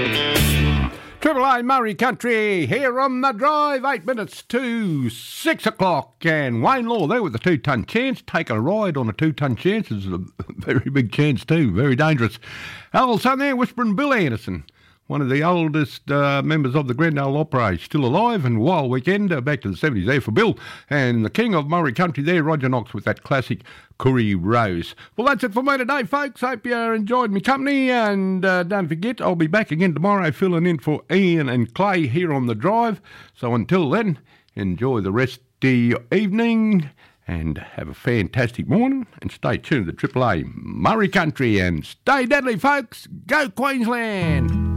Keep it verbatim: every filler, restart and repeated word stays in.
Triple A Murray Country here on the drive, eight minutes to six o'clock. And Wayne Law there with the two-ton chance. Take a ride on a two-ton chance is a very big chance too, very dangerous. Also there, Whispering Bill Anderson, one of the oldest uh, members of the Grendale Opera, still alive, and Wild Weekend, uh, back to the seventies there for Bill. And the king of Murray Country there, Roger Knox, with that classic Curry Rose. Well, that's it for me today, folks. Hope you enjoyed my company, and uh, don't forget, I'll be back again tomorrow filling in for Ian and Clay here on the drive. So until then, enjoy the rest of the evening and have a fantastic morning, and stay tuned to Triple A Murray Country, and stay deadly, folks. Go Queensland!